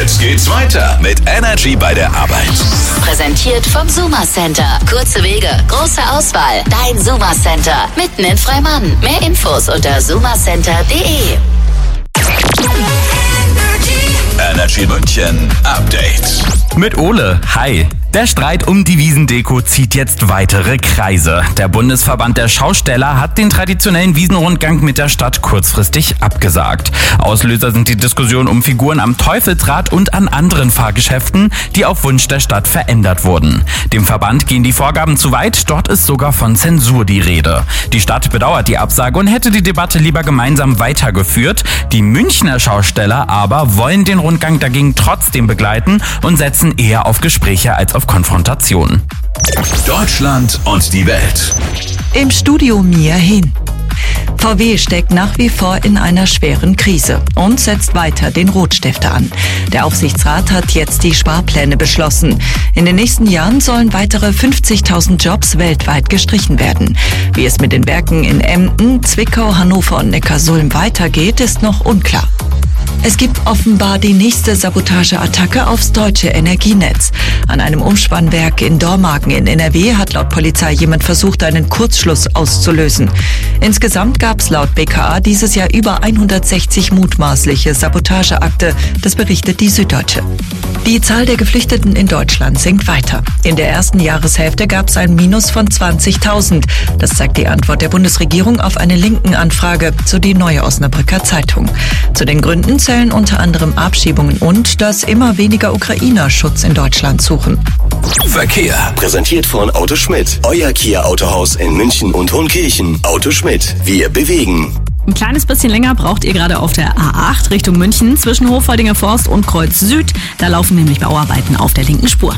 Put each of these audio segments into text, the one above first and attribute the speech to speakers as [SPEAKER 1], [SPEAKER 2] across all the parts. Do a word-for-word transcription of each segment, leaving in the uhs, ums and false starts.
[SPEAKER 1] Jetzt geht's weiter mit Energy bei der Arbeit.
[SPEAKER 2] Präsentiert vom Suma Center. Kurze Wege, große Auswahl. Dein Suma Center. Mitten in Freimann. Mehr Infos unter sumacenter punkt de.
[SPEAKER 1] Energy München Update.
[SPEAKER 3] Mit Ole. Hi. Der Streit um die Wiesendeko zieht jetzt weitere Kreise. Der Bundesverband der Schausteller hat den traditionellen Wiesenrundgang mit der Stadt kurzfristig abgesagt. Auslöser sind die Diskussion um Figuren am Teufelsrad und an anderen Fahrgeschäften, die auf Wunsch der Stadt verändert wurden. Dem Verband gehen die Vorgaben zu weit, dort ist sogar von Zensur die Rede. Die Stadt bedauert die Absage und hätte die Debatte lieber gemeinsam weitergeführt. Die Münchner Schausteller aber wollen den Rundgang dagegen trotzdem begleiten und setzen eher auf Gespräche als auf Konfrontation.
[SPEAKER 1] Deutschland und die Welt.
[SPEAKER 4] Im Studio Mia Hin. V W steckt nach wie vor in einer schweren Krise und setzt weiter den Rotstifter an. Der Aufsichtsrat hat jetzt die Sparpläne beschlossen. In den nächsten Jahren sollen weitere fünfzigtausend Jobs weltweit gestrichen werden. Wie es mit den Werken in Emden, Zwickau, Hannover und Neckarsulm weitergeht, ist noch unklar. Es gibt offenbar die nächste Sabotageattacke aufs deutsche Energienetz. An einem Umspannwerk in Dormagen in N R W hat laut Polizei jemand versucht, einen Kurzschluss auszulösen. Insgesamt gab es laut B K A dieses Jahr über hundertsechzig mutmaßliche Sabotageakte, das berichtet die Süddeutsche. Die Zahl der Geflüchteten in Deutschland sinkt weiter. In der ersten Jahreshälfte gab es ein Minus von zwanzigtausend. Das zeigt die Antwort der Bundesregierung auf eine linken Anfrage, so die Neue Osnabrücker Zeitung. Zu den Gründen zählen unter anderem Abschiebungen und dass immer weniger Ukrainer Schutz in Deutschland suchen.
[SPEAKER 1] Verkehr.
[SPEAKER 5] Präsentiert von Auto Schmidt. Euer Kia-Autohaus in München und Hohenkirchen. Auto Schmidt. Wir bewegen.
[SPEAKER 6] Ein kleines bisschen länger braucht ihr gerade auf der A acht Richtung München zwischen Hofholdinger Forst und Kreuz Süd. Da laufen nämlich Bauarbeiten auf der linken Spur.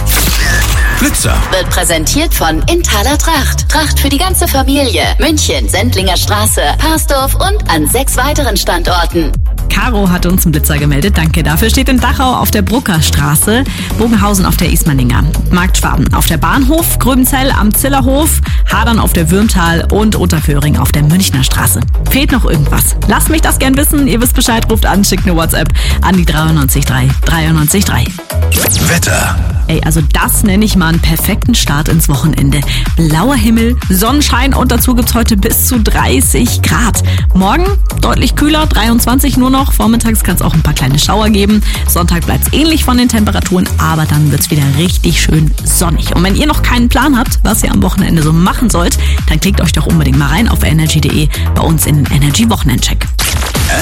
[SPEAKER 1] Blitzer.
[SPEAKER 2] Wird präsentiert von Inthaler Tracht. Tracht für die ganze Familie. München, Sendlinger Straße, Parsdorf und an sechs weiteren Standorten.
[SPEAKER 6] Caro hat uns einen Blitzer gemeldet, danke dafür. Steht in Dachau auf der Bruckerstraße, Bogenhausen auf der Ismaninger, Marktschwaben auf der Bahnhof, Gröbenzell am Zillerhof, Hadern auf der Würmtal und Unterföhring auf der Münchner Straße. Fehlt noch irgendwas? Lasst mich das gern wissen. Ihr wisst Bescheid, ruft an, schickt eine WhatsApp an die dreiundneunzig drei dreiundneunzig drei.
[SPEAKER 1] Wetter.
[SPEAKER 6] Ey, also das nenne ich mal einen perfekten Start ins Wochenende. Blauer Himmel, Sonnenschein und dazu gibt's heute bis zu dreißig Grad. Morgen deutlich kühler, dreiundzwanzig nur noch. Vormittags kann es auch ein paar kleine Schauer geben. Sonntag bleibt's ähnlich von den Temperaturen, aber dann wird's wieder richtig schön sonnig. Und wenn ihr noch keinen Plan habt, was ihr am Wochenende so machen sollt, dann klickt euch doch unbedingt mal rein auf energy punkt de bei uns in den Energy Wochenendcheck.